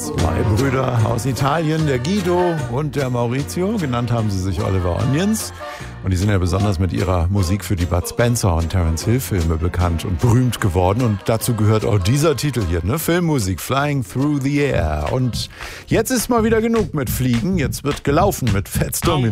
Zwei Brüder aus Italien, der Guido und der Maurizio. Genannt haben sie sich Oliver Onions. Und die sind ja besonders mit ihrer Musik für die Bud Spencer und Terence Hill Filme bekannt und berühmt geworden. Und dazu gehört auch dieser Titel hier, ne? Filmmusik, Flying Through the Air. Und jetzt ist mal wieder genug mit Fliegen. Jetzt wird gelaufen mit Fats Domino.